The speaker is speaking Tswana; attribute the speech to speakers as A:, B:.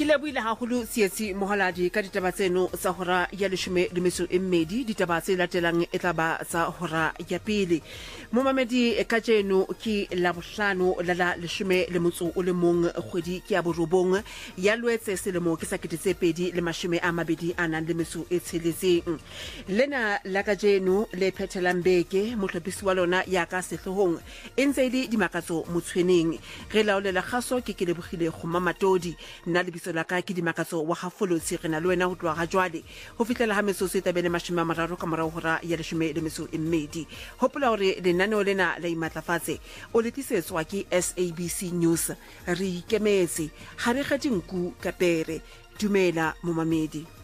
A: Ke lebohile haholo Tsietsi Mohaladi ka ditaba tseno tsa hora ya 12 ditaba tse latelang e tla ba tsa hora ya pele. Momamedi ka jeno ke Labohlano la 11 kgwedi ke ya borobong ya Loetse selemo ke 2026. Lena la ka jeno le phethelang beke mohlopisi wa lona ya ka sehlohong e ntse le dimakatso motshweneng re laolela kgaso ke Lebogile Kgomamatodi nna lebitso la ka ke dimakatso wa Gafolotsi re na le wena ho tloa ga jwale ho fihlela ha metso se tabene 30 ka morao hora ya 12. Hopola hore lenaneo lena la imatlafatse o le tlisetswa ke SABC News re ikemetse ha re kgethe nku ka pere. Dumela momamedi.